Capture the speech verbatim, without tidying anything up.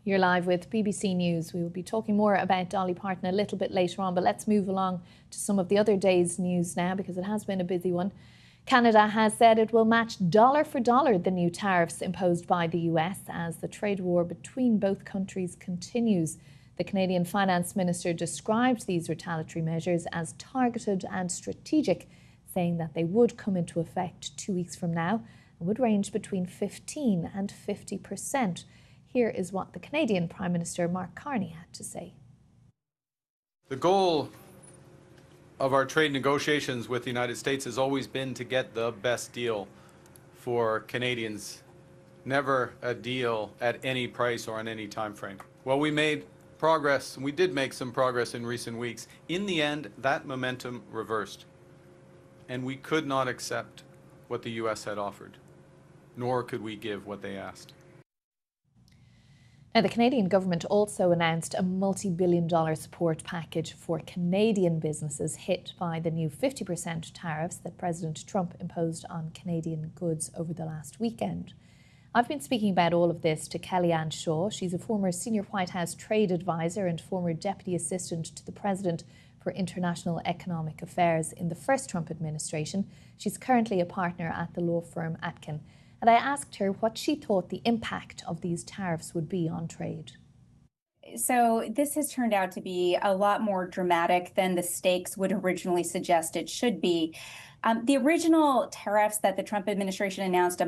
You're live with B B C News. We will be talking more about Dolly Parton a little bit later on, but let's move along to some of the other day's news now because it has been a busy one. Canada has said it will match dollar for dollar the new tariffs imposed by the U S as the trade war between both countries continues. The Canadian Finance Minister described these retaliatory measures as targeted and strategic, saying that they would come into effect two weeks from now and would range between fifteen and fifty percent. Here is what the Canadian Prime Minister Mark Carney had to say. The goal of our trade negotiations with the United States has always been to get the best deal for Canadians, never a deal at any price or on any time frame. Well, we made progress, and we did make some progress in recent weeks. In the end, that momentum reversed, and we could not accept what the U S had offered, nor could we give what they asked. Now, the Canadian government also announced a multi-billion dollar support package for Canadian businesses hit by the new fifty percent tariffs that President Trump imposed on Canadian goods over the last weekend. I've been speaking about all of this to Kellyanne Shaw. She's a former senior White House trade advisor and former deputy assistant to the president for international economic affairs in the first Trump administration. She's currently a partner at the law firm Atkin. And I asked her what she thought the impact of these tariffs would be on trade. So this has turned out to be a lot more dramatic than the stakes would originally suggest it should be. Um, the original tariffs that the Trump administration announced a